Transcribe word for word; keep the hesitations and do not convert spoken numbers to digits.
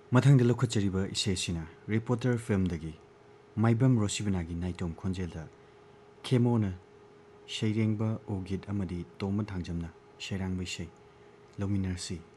मथंग लौखचरीब इसेसिना reporter film दगी Maibam रोसिबनागी नाइटोम खोंजेलदा खेमोना शैरेंबा ओगित अमदी तोम थांजमना शैरांग बैसै लौमिनरसी।